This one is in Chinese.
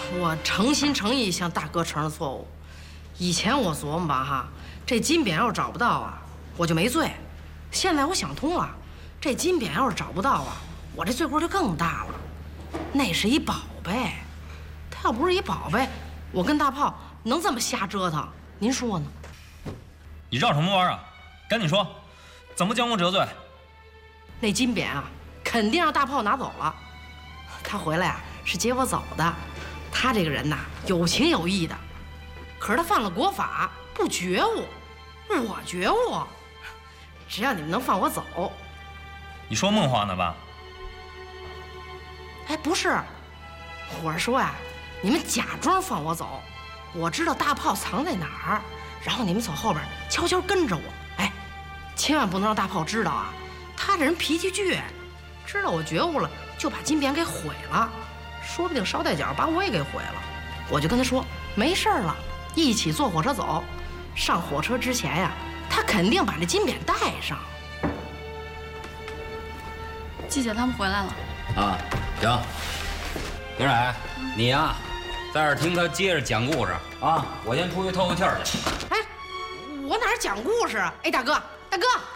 我诚心诚意向大哥承认错误。以前我琢磨吧哈，这金匾要是找不到啊，我就没罪。现在我想通了，这金匾要是找不到啊，我这罪过就更大了。那是一宝贝，它要不是一宝贝，我跟大炮能这么瞎折腾？您说呢？ 你绕什么弯啊？赶紧说，怎么将功折罪？ 那金匾啊，肯定让大炮拿走了。他回来啊是接我走的。他这个人呐，有情有义的，可是他犯了国法，不觉悟。我觉悟，只要你们能放我走。 你说梦话呢吧？ 哎，不是，我是说呀，你们假装放我走，我知道大炮藏在哪儿，然后你们从后边悄悄跟着我。哎，千万不能让大炮知道啊，他这人脾气倔，知道我觉悟了，就把金匾给毁了，说不定捎带脚把我也给毁了。我就跟他说没事了，一起坐火车走。上火车之前呀，他肯定把这金匾带上。 季姐他们回来了。 啊，行，明蕊，你呀，在这儿听他接着讲故事啊，我先出去透透气儿去。 哎，我哪是讲故事啊？哎，大哥，大哥。